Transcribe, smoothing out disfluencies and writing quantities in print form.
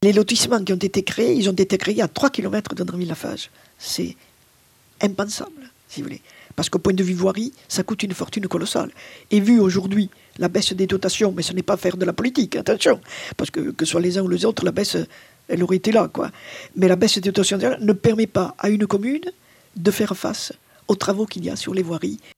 Les lotissements qui ont été créés, ils ont été créés à 3 km d'Andréville-Laffage. C'est impensable, si vous voulez. Parce qu'au point de vue voirie, ça coûte une fortune colossale. Et vu aujourd'hui la baisse des dotations, mais ce n'est pas faire de la politique, attention, parce que ce soit les uns ou les autres, la baisse, elle aurait été là, quoi. Mais la baisse des dotations ne permet pas à une commune de faire face aux travaux qu'il y a sur les voiries